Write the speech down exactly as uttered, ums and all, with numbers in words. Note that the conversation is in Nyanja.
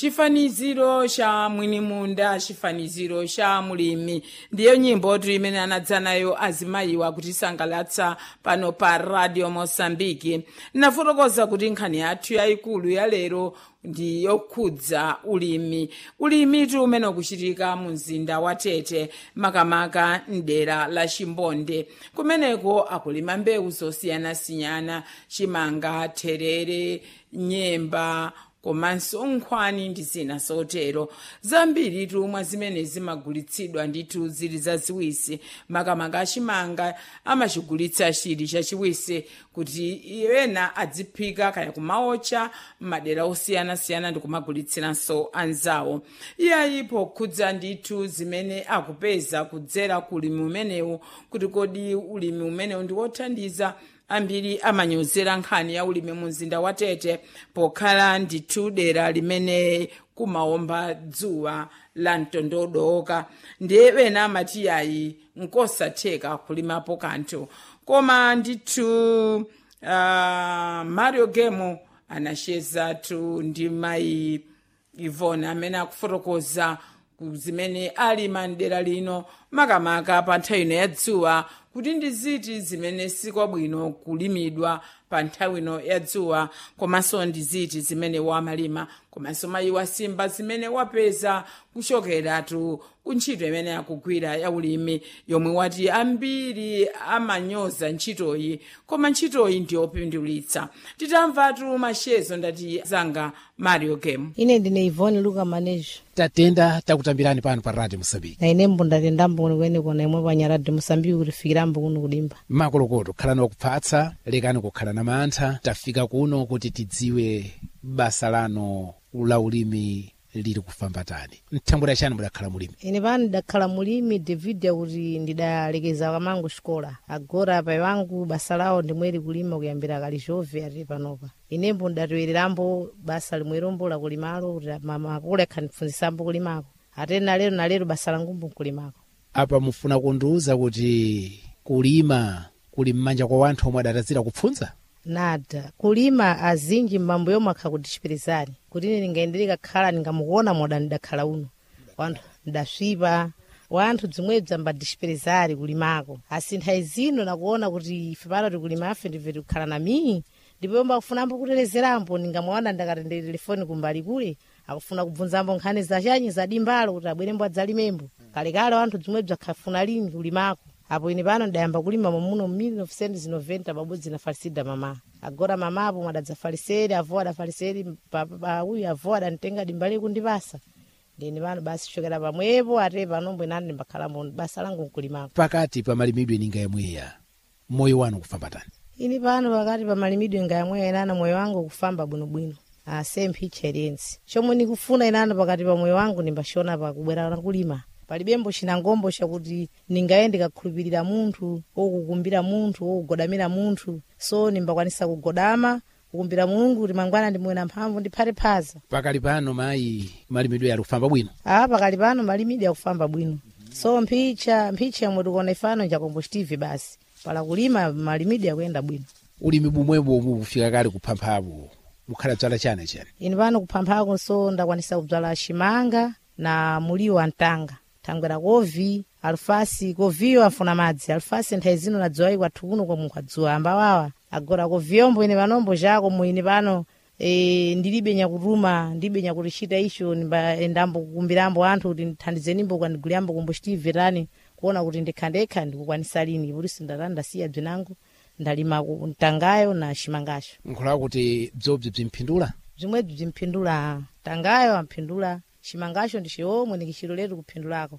chifaniziro cha mwinimunda, chifaniziro cha mulimi, ndiyo nyimbo imene anadza nayo azimayiwa kutisangalatsa pano pa Radio Mosambiki. Nafotokoza kuti nkhani yathu yayikulu ya lero ndi yokhudza ulimi. Ulimi umene ukuchitika mu mzinda wa Tete, makamaka mdera la Chimbonde. Kumeneko akulima mbewu zosiyanasiyana, chimanga, therere, nyemba, komanso nkhwani ndi zina zotero. Zambiri tumwa zimene zimagulitsidwa ndithu zili zaziwisi, makamaka achimanga amachigulitsa chili chachiwisi kuti ena adziphika kaya kumaocha madera osiyanasiyana ndi kumagulitsiranso anzawo. Iyayi pokhudza ndithu zimene akupeza kudzera ku ulimi umenewu, kuti kodi ulimi umenewu ndi wothandiza. Ambiri amanyozera nkhani ya ulimi mu mzinda wa Tete pokhala ndithu dera limene kumawomba dzuwa la mtondodoka. Ndiye ena amati yayi nkosatheka kulimapo kanthu. Koma ndithu uh, Mario Gemo anacheza tu ndi mayi Ivona amene akufotokoza zimene alima mdera lino, makamaka pa nthawi ino ya dzuwa, kuti ndi ziti zimene sikwabwino kulimidwa pa nthawi ino ya dzuwa, komanso ndi ziti zimene wamalima, komanso mayi wasimba zimene wapeza kuchokeratu ku ntchito imene akugwira ya ulimi, yomwe wati ambiri amanyoza ntchitoyi, koma ntchitoyi ndiyopindulitsa. Titamvatu machezo ndati zanga Mario Game. Ine ndine Ivone Luka Manejo. Tatenda takutambirani pano pa Radio Mosambiki. Na ine mbunda mbuni kwene kona imwe pa Radio Mosambiki kutifikira mbukuno kudimba. Makolokoto khalani wakupatsa, lekani kukhala na mantha, tafika kuno kuti tidziwe basa lano la ulimi lili kufamba tani. Mthambura chani mudakhala mulimi? Ine pano ndakhala mulimi David yakuti ndidalekeza kamangu xikola. Agora pai wangu basa lao ndimweri kulima kuyambira kali chove ati panopa. Ine mbundatowererambo basa limwerombo la kulimalo kuti mama kule khandifunzisambo kulimako. Atena lero na lero basa langu mkulimako. Apa mufuna kundiuza kuti kulima kuli mmanja kwa wanthu omwe adatazira kupfunza? Nada. Kulima azinji mambo yomwe akakutichipirizani. Kuti ine ningaendeleka khala ningamukuona moda ndakhala uno. Wanthu ndaswipa, wanthu dzimwebza mbadishipirizari kulimako. Asintha zino nakuona kuti ife pano tikulima afe ndive tikukhala na mii. Ndipo yomba kufunambo kutelezerambo ningamuona ndakatendere telefoni kumbali kule. Akufuna kubvunzambo nkhani za chanyi za dimbalo kuti abwerembo adzalimembo. Kalekale wanthu dzimwebza khafuna lini kulimako. Apo ine pano ndayamba kulima mamuno mu mili ofisenti zinoventa babudzi na falisida mama. Agora mamapo mwadadza faliseri, avoda faliseri, papa uyu avoda ntenga dimbali kundibasa. Ndine pano basi chokera pamwepo ate panombo nani mbakhala mu basa langu nkulimako. Pakati pa malimidwe ninga yamweya, moyo wanu kufamba tani? Ini pano pakati pa malimidwe ninga yamweya inana moyo wangu kufamba bwinobwino. Ah, same experience. Chomwe nikufuna inana pakati pa moyo wangu nimbashona pa kubwera na kulima. Palibembo chinangombo chakuti ningaende kakhulupirira munthu, okukumbira munthu, okugodamira munthu. So nimbakwanisa kugodama, kukumbira Mulungu kuti mangwana ndimwe na mphamvu ndiphate phaza. Pakali pano mayi malimidwe yali kufamba bwino? Ah, pakali pano malimidwe yakufamba bwino. So mphicha, mphicha yomwe tikona ifano chakombo Steve basi. Pala kulima malimidwe yakuyenda bwino. Ulimi bumwebo mufika kale kuphamphapo. Mukhala dzala chane chene? Ine pano kuphamphako so ndakwanisa kudzala chimanga na muliwo wa ntanga. Tangwera kovi, alfasi, koviyo afuna madzi. Alfasi nthawi zino nadziwayi kwathu kuno kwa mukwadzuwa ambawawa. Agora koviyombo ine panombo chako muine pano e, ndilibe nyakutuma, ndilibe nyakutichita icho ndambo kukumbirambo anthu kuti ndithandizenimbo kwandiguliyambo kumbo Steve tani kuona kuti ndikhandekha ndikukwanisa lini. Polisi ndatanda siya bzinangu ndalima ntangayo na chimangacho. Nkhola kuti bzobzi bzimphindula? Zimwe bzimphindula. Tangayo amphindula. Chimangacho ndichiomwe nikichilo letu kuphindulako.